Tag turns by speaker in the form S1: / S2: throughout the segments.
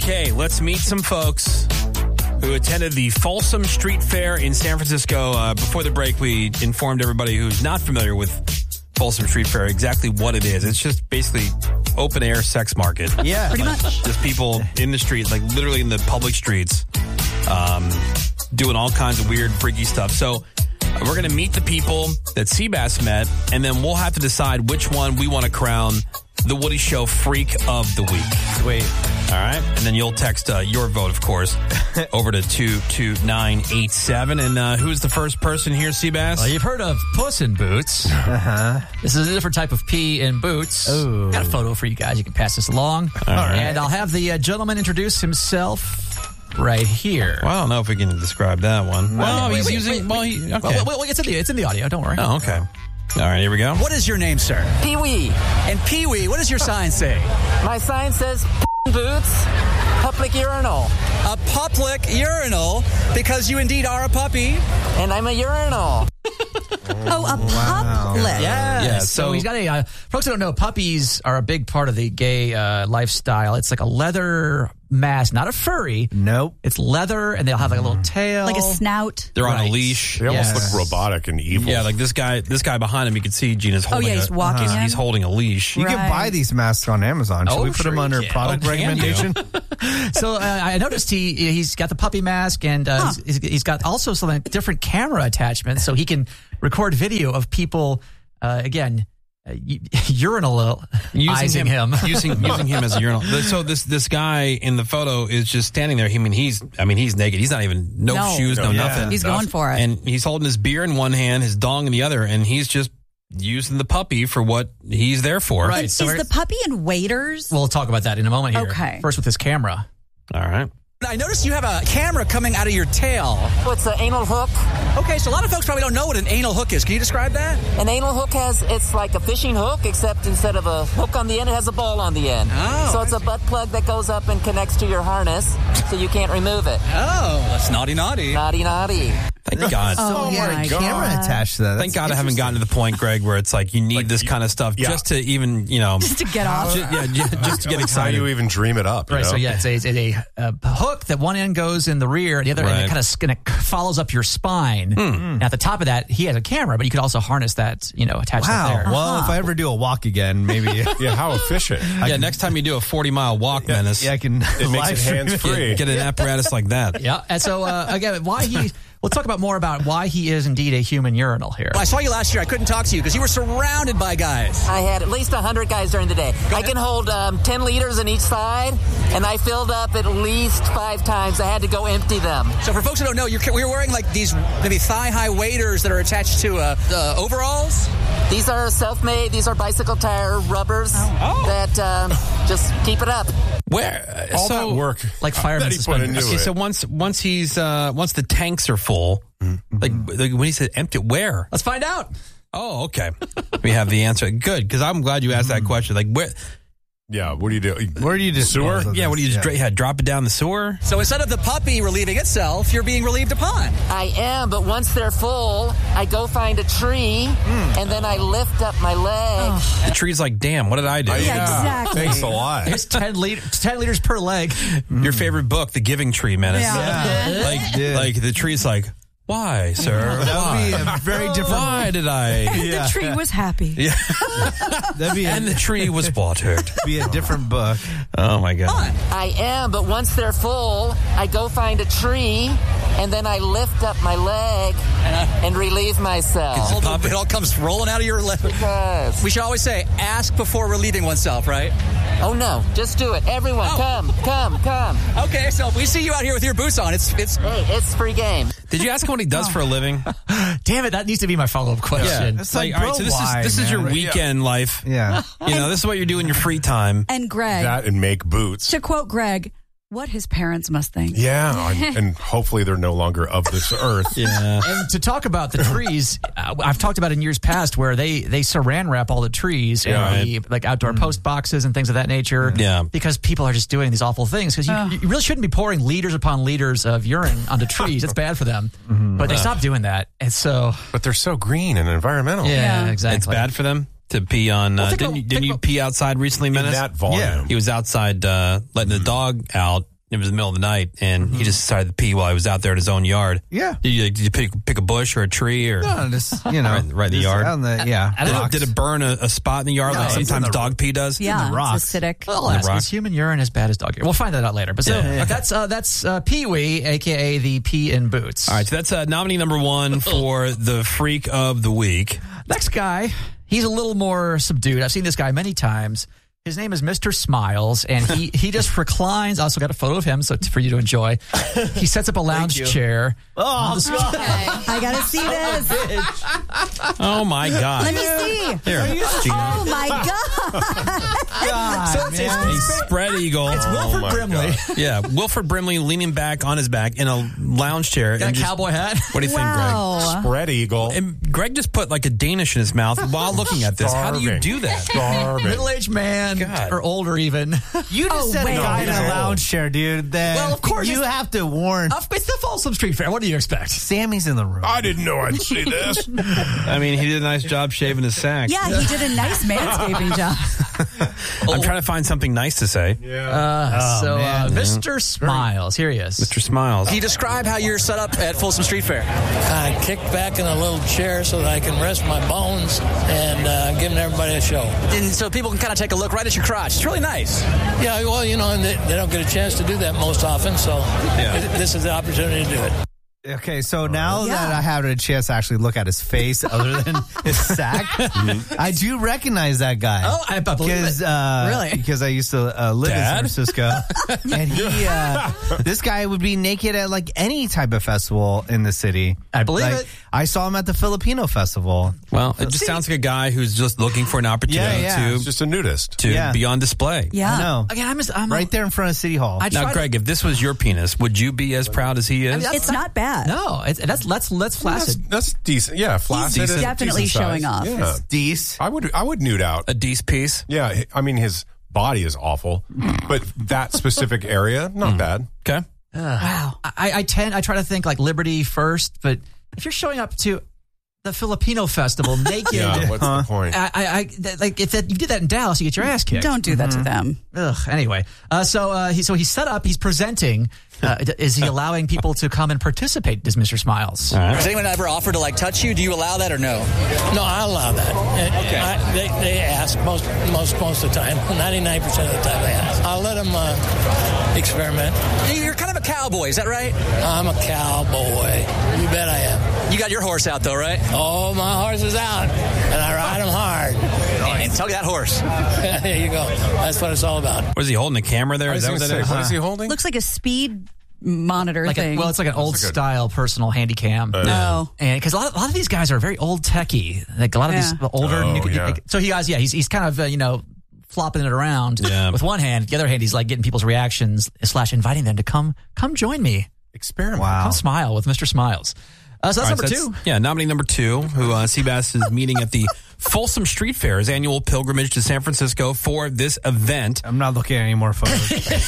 S1: Okay, let's meet some folks who attended the Folsom Street Fair in San Francisco. Before the break, we informed everybody who's not familiar with Folsom Street Fair exactly what it is. It's just basically open air sex market.
S2: Yeah,
S3: pretty much.
S1: Just people in the streets, like literally in the public streets, doing all kinds of weird, freaky stuff. So we're going to meet the people that Seabass met, and then we'll have to decide which one we want to crown the Woody Show Freak of the Week.
S2: Sweet.
S1: All right. And then you'll text your vote, of course, over to 22987. And who's the first person here, Seabass?
S4: Well, you've heard of Puss in Boots.
S2: Uh-huh.
S4: This is a different type of pee in boots.
S2: Ooh.
S4: Got a photo for you guys. You can pass this along.
S1: All right.
S4: And I'll have the gentleman introduce himself right here.
S1: Well, I don't know if we can describe that one. Well, he's using... Okay.
S4: Well, it's in the audio. Don't worry.
S1: Oh, okay. All right, here we go.
S4: What is your name, sir?
S5: Pee-wee.
S4: And Pee-wee, what does your sign say?
S5: My sign says boots, public urinal.
S4: A public urinal, because you indeed are a puppy.
S5: And I'm a urinal.
S3: Oh, a public.
S4: Yeah.
S1: so-
S4: So he's got a... folks who don't know, puppies are a big part of the gay lifestyle. It's like a leather mask, not a furry.
S2: Nope.
S4: It's leather, and they'll have like a little tail.
S3: Like a snout.
S1: They're on a
S4: Right.
S1: leash.
S6: They almost
S4: Yes.
S6: look robotic and evil.
S1: Yeah, like this guy behind him, you can see Gina's holding
S3: yeah, he's walking him.
S1: He's holding a leash.
S2: You
S3: Right.
S2: can buy these masks on Amazon. Should
S4: Oh,
S2: we put
S4: sure
S2: them under
S4: you can.
S2: product
S1: Oh, can you?
S2: recommendation?
S4: So I noticed he's got the puppy mask, and he's got also some different camera attachments, so he can record video of people urinalizing him.
S1: using him as a urinal. So this guy in the photo is just standing there. He's naked. He's not even no shoes, no nothing.
S3: He's going for it.
S1: And he's holding his beer in one hand, his dong in the other, and he's just using the puppy for what he's there for.
S4: Right.
S3: Is
S4: So
S3: the puppy in waders?
S4: We'll talk about that in a moment here.
S3: Okay.
S4: First with his camera.
S1: All right.
S4: I noticed you have a camera coming out of your tail.
S5: What's an anal hook?
S4: Okay, so a lot of folks probably don't know what an anal hook is. Can you describe that?
S5: An anal hook it's like a fishing hook, except instead of a hook on the end, it has a ball on the end.
S4: Oh,
S5: So it's a butt plug that goes up and connects to your harness, so you can't remove it.
S4: Oh, that's naughty.
S5: Naughty, naughty.
S1: Thank God.
S3: Oh,
S2: Yeah,
S3: my
S2: a camera
S3: God.
S2: attached to that.
S1: Thank God I haven't gotten to the point, Greg, where it's like you need this kind of stuff just to even,
S3: Just to get off.
S1: just to get
S6: How do
S1: excited.
S6: you even dream it up? you
S4: Right,
S6: know?
S4: so yeah, it's a hook that one end goes in the rear, and the other end kind of follows up your spine. And at the top of that, he has a camera, but you could also harness that, attach that
S2: Wow.
S4: there.
S2: Well, if I ever do a walk again, maybe.
S6: Yeah, how efficient.
S1: Yeah, next time you do a 40-mile walk, Menace,
S2: I can.
S6: It makes it hands-free.
S1: get an apparatus like that.
S4: Yeah, and so again, we'll talk about more about why he is indeed a human urinal here. I saw you last year. I couldn't talk to you because you were surrounded by guys.
S5: I had at least 100 guys during the day. I can hold 10 liters on each side, and I filled up at least 5 times. I had to go empty them.
S4: So for folks who don't know, we're wearing like these maybe thigh-high waders that are attached to overalls.
S5: These are self-made. These are bicycle tire rubbers that just keep it up.
S1: Where?
S6: All that work.
S4: Like fireman
S6: that he put into
S4: suspenders.
S6: it.
S1: So once the tanks are full, like when he said empty, where?
S4: Let's find out.
S1: Oh, okay. We have the answer. Good, because I'm glad you asked that question. Like where?
S6: Yeah, what do you do?
S2: Where do you just
S6: Sewer?
S1: Yeah, what do you just drop it down the sewer?
S4: So instead of the puppy relieving itself, you're being relieved upon.
S5: I am, but once they're full, I go find a tree, and then I lift up my leg.
S1: The tree's like, damn, what did I do?
S3: Yeah, exactly.
S6: Thanks a lot.
S4: It's 10 liters per leg.
S1: Your favorite book, The Giving Tree, Menace.
S3: Yeah.
S1: Like the tree's like, why, sir?
S2: That would be a very different.
S1: Why did I?
S3: The tree was happy.
S1: Yeah.
S2: That'd be
S1: And the tree was watered.
S2: be a different book.
S1: Oh my God.
S5: I am, but once they're full, I go find a tree, and then I lift up my leg and relieve myself.
S4: It all comes rolling out of your leg.
S5: Because,
S4: We should always say, ask before relieving oneself, right?
S5: oh no, just do it. Everyone, come.
S4: Okay, so if we see you out here with your boots on, it's
S5: Hey, it's free game.
S1: Did you ask him what he does for a living?
S4: damn it, that needs to be my follow-up question.
S2: It's like,
S1: all right,
S2: bro,
S1: so
S2: why,
S1: this is your
S2: man?
S1: weekend life.
S2: Yeah.
S1: This is what you're doing in your free time.
S3: And Greg,
S6: That and make boots.
S3: to quote Greg, what his parents must think.
S6: Yeah, and hopefully they're no longer of this earth.
S1: Yeah.
S4: And to talk about the trees, I've talked about in years past where they saran wrap all the trees and the like outdoor post boxes and things of that nature.
S1: Yeah.
S4: Because people are just doing these awful things. Because you really shouldn't be pouring liters upon liters of urine onto trees. It's bad for them. But they stopped doing that. And so,
S6: But they're so green and environmental.
S3: Yeah.
S4: exactly.
S1: It's bad for them to pee on.
S4: Well,
S1: Didn't you pee outside recently,
S6: In
S1: Menace?
S6: that volume.
S1: He was outside letting the dog out, It was the middle of the night, and he just decided to pee while he was out there in his own yard.
S2: Yeah.
S1: Did you pick a bush or a tree or
S2: No, just, right in
S1: the yard?
S2: Rocks.
S1: Did it burn a spot in the yard like sometimes dog pee does?
S3: Yeah,
S2: rocks.
S3: it's acidic.
S4: Well, is human urine as bad as dog urine? We'll find that out later. But that's Pee-wee, a.k.a. the pee in boots.
S1: All right, so that's nominee number 1 for the Freak of the Week.
S4: Next guy, he's a little more subdued. I've seen this guy many times. His name is Mr. Smiles, and he just reclines. I also got a photo of him for you to enjoy. He sets up a lounge chair.
S3: I got to see this.
S1: Oh, my God.
S3: Let me see.
S1: Here, Gina.
S3: Oh, my God.
S4: So it's
S1: A spread eagle.
S4: It's Wilford Brimley.
S1: Yeah, Wilford Brimley leaning back on his back in a lounge chair.
S4: Got a cowboy hat.
S1: What do you think,
S3: Wow.
S6: Spread eagle.
S1: Greg? And Greg just put like a Danish in his mouth while looking at this. How do you do that?
S6: Starving.
S4: Middle-aged man,
S1: God.
S4: or older even.
S2: You just said
S3: wait.
S2: a guy in
S6: No.
S2: a lounge chair, dude. Then
S4: Well, of course
S2: you
S4: it's-
S2: have to warn.
S4: It's the Folsom Street Fair. What do you expect?
S2: Sammy's in the room.
S6: I didn't know I'd see this.
S1: I mean, he did a nice job shaving his sack.
S3: Yeah, he did a nice manscaping job.
S1: I'm trying to find something nice to say.
S2: man.
S4: Mr. Smiles, here he is.
S1: Mr. Smiles.
S4: Can you describe how you're set up at Folsom Street Fair?
S7: I kick back in a little chair so that I can rest my bones and giving everybody a show.
S4: And so people can kind of take a look right at your crotch. It's really nice.
S7: Yeah, well, and they don't get a chance to do that most often, so this is the opportunity to do it.
S2: Okay, so now that I have a chance to actually look at his face other than his sack, I do recognize that guy.
S4: Oh, I believe it.
S3: Really?
S2: Because I used to live
S1: Dad?
S2: in San Francisco. And this guy would be naked at like any type of festival in the city.
S4: I believe
S2: Like,
S4: it.
S2: I saw him at the Filipino festival.
S1: Well, it just sounds like a guy who's just looking for an opportunity
S6: It's just a nudist.
S1: to be on display.
S3: Yeah.
S2: I know.
S4: Again, I'm
S2: Right there in front of City Hall.
S1: Now, Greg, if this was your penis, would you be as proud as he is?
S3: It's not bad.
S4: No, that's flaccid.
S6: That's decent. Yeah, flaccid.
S3: He's
S6: is
S3: definitely
S6: decent
S3: showing
S6: size.
S3: off.
S6: Yeah.
S2: Deece.
S6: I would nude out.
S1: A decent piece?
S6: Yeah, I mean his body is awful, but that specific area, not bad.
S1: Okay.
S3: Wow.
S4: I try to think like Liberty first, but if you're showing up to the Filipino festival naked,
S6: Yeah, what's the point?
S4: like if you did that in Dallas, you get your ass kicked.
S3: Don't do that to them.
S4: Ugh. Anyway, so he's set up. He's presenting. Is he allowing people to come and participate? Does Mr. Smiles?
S8: Has anyone ever offered to like touch you? Do you allow that or no?
S7: No, I allow that. Okay. They ask most of the time. 99% of the time they ask. I'll let them experiment.
S8: You're kind of a cowboy, is that right?
S7: I'm a cowboy. You bet I am.
S8: You got your horse out though, right?
S7: Oh, my horse is out, and I ride him hard.
S8: And tell me that horse.
S7: There you go. That's what it's all about.
S1: Was he holding the camera there? Is that what that is?
S6: What is he holding?
S3: Looks like a speed monitor
S4: Like
S3: thing.
S4: it's like an old style personal handy cam.
S3: No.
S4: And because a lot of these guys are very old techie, like a lot of these older. So he's kind of flopping it around with one hand. The other hand, he's like getting people's reactions / inviting them to come join me.
S6: Experiment.
S4: Come smile with Mr. Smiles. So that's number 2.
S1: Yeah, nominee number 2, who Seabass is meeting at the Folsom Street Fair, his annual pilgrimage to San Francisco for this event.
S2: I'm not looking at any more photos.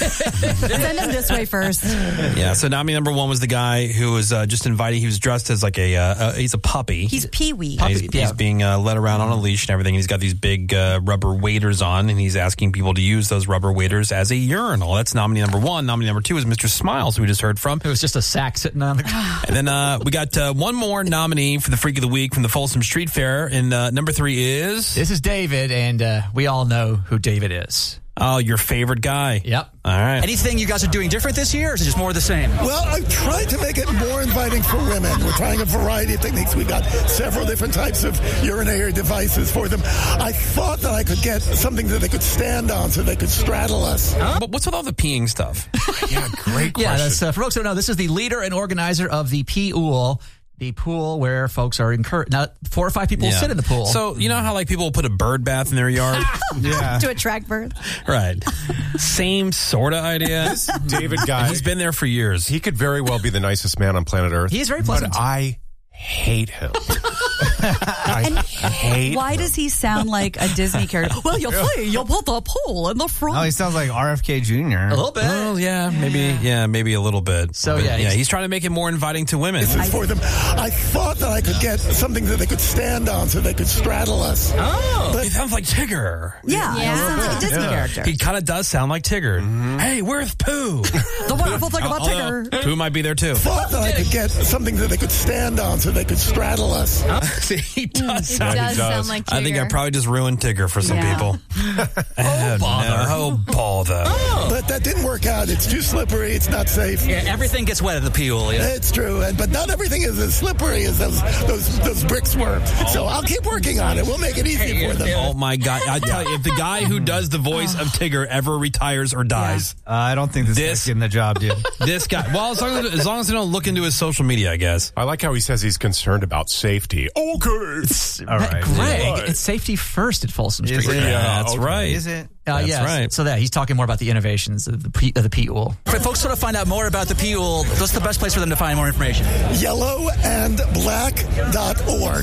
S3: Send him this way first.
S1: Yeah, so nominee number 1 was the guy who was just inviting. He was dressed as like he's a puppy.
S3: He's Pee-wee.
S1: He's being led around on a leash and everything. He's got these big rubber waders on, and he's asking people to use those rubber waders as a urinal. That's nominee number 1. Nominee number 2 is Mr. Smiles, who we just heard from.
S4: It was just a sack sitting on the.
S1: And then we got one more nominee for the Freak of the Week from the Folsom Street Fair. And number 3 is...
S4: This is David, and we all know who David is.
S1: Oh, your favorite guy.
S4: Yep.
S1: All right.
S8: Anything you guys are doing different this year, or is it just more of the same?
S9: Well, I've tried to make it more inviting for women. We're trying a variety of techniques. We got several different types of urinary devices for them. I thought that I could get something that they could stand on so they could straddle us.
S1: But what's with all the peeing stuff?
S6: Yeah, great question.
S4: Yeah, that's, for folks who don't know, this is the leader and organizer of the P-Ool, the pool where folks are encouraged. Now, 4 or 5 people sit in the pool.
S1: So, you know how like people will put a bird bath in their yard?
S2: Yeah.
S3: To attract birds.
S1: Right. Same sort of idea.
S6: This David guy,
S1: He's been there for years.
S6: he could very well be the nicest man on planet Earth.
S4: He is very pleasant.
S6: But I hate him.
S3: And
S6: hate
S3: why does he sound like a Disney character? Well, you see, you put the pole in the front.
S2: Oh, he sounds like RFK Jr.
S4: A little bit.
S1: Well, maybe a little bit.
S4: So,
S1: But,
S4: yeah,
S1: he's trying to make it more inviting to women.
S9: This is for them. I thought that I could get something that they could stand on so they could straddle us.
S1: Oh, he sounds like Tigger.
S3: Yeah, he sounds like a Disney character.
S1: He kind of does sound like Tigger. Hey, where's Pooh?
S3: The wonderful thing about Tigger.
S1: Pooh might be there too.
S9: Thought that I could get something that they could stand on so they could straddle us.
S1: See, he does
S10: It
S1: sound.
S10: does sound like Tigger.
S1: I think I probably just ruined Tigger for some people. Oh,
S4: bother.
S1: Oh, bother.
S9: But that didn't work out. It's too slippery. It's not safe.
S8: Yeah, everything gets wet at the Pule. Yeah.
S9: It's true, but not everything is as slippery as those bricks were. So I'll keep working on it. We'll make it easy for them.
S1: Oh my God! I tell you, if the guy who does the voice of Tigger ever retires or dies,
S2: I don't think this guy's getting the job, dude.
S1: This guy. Well, as long as they don't look into his social media, I guess.
S6: I like how he says he's concerned about safety. Okay.
S2: All right.
S4: Greg, it's safety first at Folsom Street.
S1: That's right.
S2: Is it?
S1: That's right.
S4: So he's talking more about the innovations of the Pule.
S8: For folks sort of find out more about the Pule, what's the best place for them to find more information?
S9: Yellowandblack.org.